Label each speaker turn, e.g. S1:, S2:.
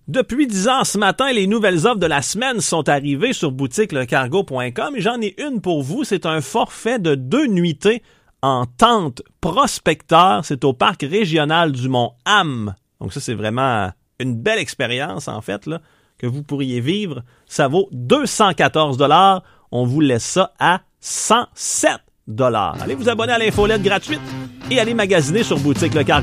S1: Depuis 10 ans ce matin, les nouvelles offres de la semaine sont arrivées sur boutiquelecargo.com et j'en ai une pour vous. C'est un forfait de 2 nuitées en tente prospecteur. C'est au parc régional du Mont-Ham. Donc ça, c'est vraiment une belle expérience, en fait, là, que vous pourriez vivre. Ça vaut 214 $. On vous laisse ça à 107 $. Allez vous abonner à l'infolette gratuite et allez magasiner sur Boutique Le Cargo.